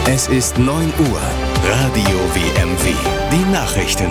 Es ist 9 Uhr. Radio WMW. Die Nachrichten.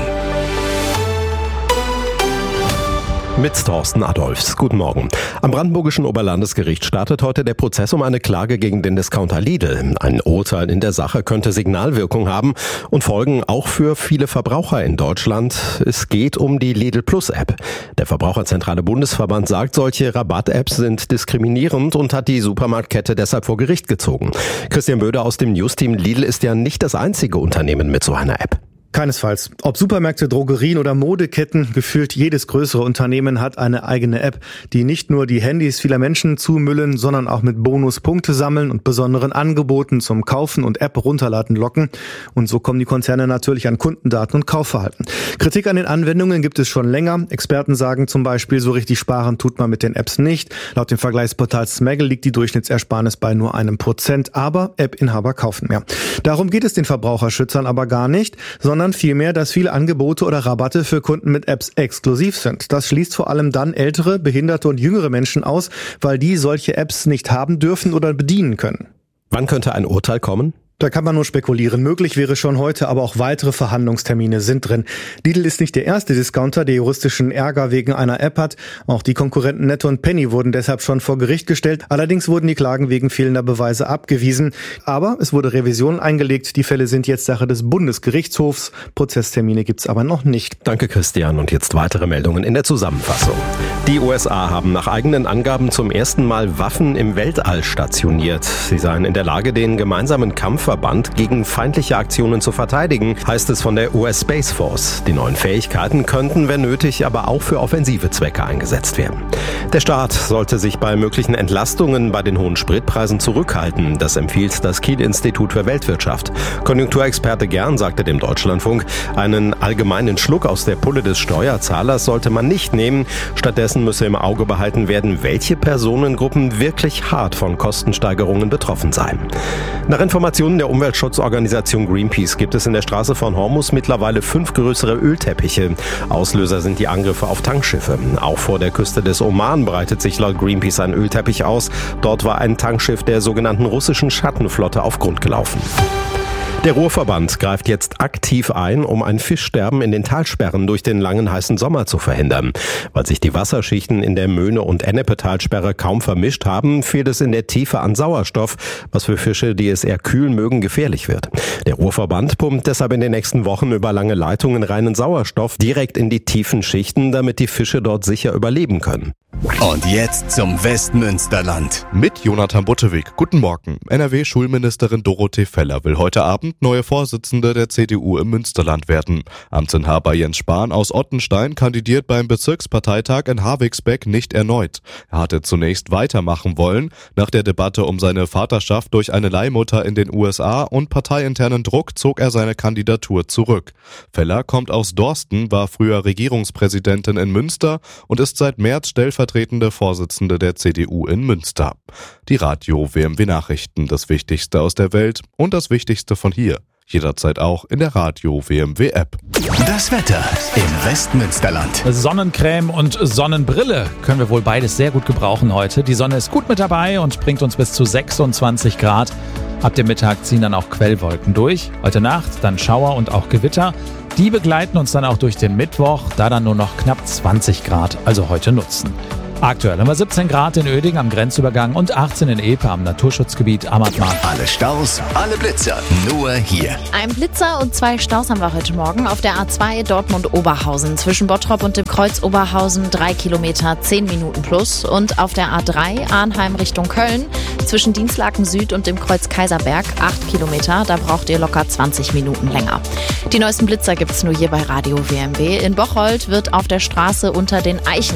Mit Thorsten Adolfs. Guten Morgen. Am Brandenburgischen Oberlandesgericht startet heute der Prozess um eine Klage gegen den Discounter Lidl. Ein Urteil in der Sache könnte Signalwirkung haben und Folgen auch für viele Verbraucher in Deutschland. Es geht um die Lidl Plus App. Der Verbraucherzentrale Bundesverband sagt, solche Rabatt-Apps sind diskriminierend und hat die Supermarktkette deshalb vor Gericht gezogen. Christian Böder aus dem News-Team. Lidl ist ja nicht das einzige Unternehmen mit so einer App. Keinesfalls. Ob Supermärkte, Drogerien oder Modeketten, gefühlt jedes größere Unternehmen hat eine eigene App, die nicht nur die Handys vieler Menschen zumüllen, sondern auch mit Bonuspunkte sammeln und besonderen Angeboten zum Kaufen und App runterladen locken. Und so kommen die Konzerne natürlich an Kundendaten und Kaufverhalten. Kritik an den Anwendungen gibt es schon länger. Experten sagen zum Beispiel, so richtig sparen tut man mit den Apps nicht. Laut dem Vergleichsportal Smaggle liegt die Durchschnittsersparnis bei nur 1%, aber App-Inhaber kaufen mehr. Darum geht es den Verbraucherschützern aber gar nicht, sondern vielmehr, dass viele Angebote oder Rabatte für Kunden mit Apps exklusiv sind. Das schließt vor allem dann ältere, behinderte und jüngere Menschen aus, weil die solche Apps nicht haben dürfen oder bedienen können. Wann könnte ein Urteil kommen? Da kann man nur spekulieren. Möglich wäre schon heute, aber auch weitere Verhandlungstermine sind drin. Lidl ist nicht der erste Discounter, der juristischen Ärger wegen einer App hat. Auch die Konkurrenten Netto und Penny wurden deshalb schon vor Gericht gestellt. Allerdings wurden die Klagen wegen fehlender Beweise abgewiesen. Aber es wurde Revision eingelegt. Die Fälle sind jetzt Sache des Bundesgerichtshofs. Prozesstermine gibt's aber noch nicht. Danke, Christian. Und jetzt weitere Meldungen in der Zusammenfassung. Die USA haben nach eigenen Angaben zum ersten Mal Waffen im Weltall stationiert. Sie seien in der Lage, den gemeinsamen Kampfverband gegen feindliche Aktionen zu verteidigen, heißt es von der US Space Force. Die neuen Fähigkeiten könnten, wenn nötig, aber auch für offensive Zwecke eingesetzt werden. Der Staat sollte sich bei möglichen Entlastungen bei den hohen Spritpreisen zurückhalten. Das empfiehlt das Kiel-Institut für Weltwirtschaft. Konjunkturexperte Gern sagte dem Deutschlandfunk, einen allgemeinen Schluck aus der Pulle des Steuerzahlers sollte man nicht nehmen. Stattdessen müsse im Auge behalten werden, welche Personengruppen wirklich hart von Kostensteigerungen betroffen seien. Nach Informationen der Umweltschutzorganisation Greenpeace gibt es in der Straße von Hormuz mittlerweile 5 größere Ölteppiche. Auslöser sind die Angriffe auf Tankschiffe. Auch vor der Küste des Oman breitet sich laut Greenpeace ein Ölteppich aus. Dort war ein Tankschiff der sogenannten russischen Schattenflotte auf Grund gelaufen. Der Ruhrverband greift jetzt aktiv ein, um ein Fischsterben in den Talsperren durch den langen heißen Sommer zu verhindern. Weil sich die Wasserschichten in der Möhne- und Ennepe-Talsperre kaum vermischt haben, fehlt es in der Tiefe an Sauerstoff, was für Fische, die es eher kühl mögen, gefährlich wird. Der Ruhrverband pumpt deshalb in den nächsten Wochen über lange Leitungen reinen Sauerstoff direkt in die tiefen Schichten, damit die Fische dort sicher überleben können. Und jetzt zum Westmünsterland. Mit Jonathan Buttewig. Guten Morgen. NRW-Schulministerin Dorothee Feller will heute Abend neue Vorsitzende der CDU im Münsterland werden. Amtsinhaber Jens Spahn aus Ottenstein kandidiert beim Bezirksparteitag in Havigsbeck nicht erneut. Er hatte zunächst weitermachen wollen. Nach der Debatte um seine Vaterschaft durch eine Leihmutter in den USA und parteiinternen Druck zog er seine Kandidatur zurück. Feller kommt aus Dorsten, war früher Regierungspräsidentin in Münster und ist seit März stellvertretende Vorsitzende der CDU in Münster. Die Radio WMW Nachrichten, das Wichtigste aus der Welt und das Wichtigste von hier. Jederzeit auch in der Radio WMW App. Das Wetter im Westmünsterland. Sonnencreme und Sonnenbrille können wir wohl beides sehr gut gebrauchen heute. Die Sonne ist gut mit dabei und bringt uns bis zu 26 Grad. Ab dem Mittag ziehen dann auch Quellwolken durch. Heute Nacht dann Schauer und auch Gewitter. Die begleiten uns dann auch durch den Mittwoch, da dann nur noch knapp 20 Grad, also heute nutzen. Aktuell haben wir 17 Grad in Oeding am Grenzübergang und 18 in Epe am Naturschutzgebiet Ammertmark. Alle Staus, alle Blitzer, nur hier. Ein Blitzer und 2 Staus haben wir heute Morgen auf der A2 Dortmund-Oberhausen. Zwischen Bottrop und dem Kreuz Oberhausen 3 Kilometer, 10 Minuten plus. Und auf der A3 Arnheim Richtung Köln zwischen Dienstlaken Süd und dem Kreuz Kaiserberg 8 Kilometer. Da braucht ihr locker 20 Minuten länger. Die neuesten Blitzer gibt es nur hier bei Radio WMW. In Bocholt wird auf der Straße unter den Eichen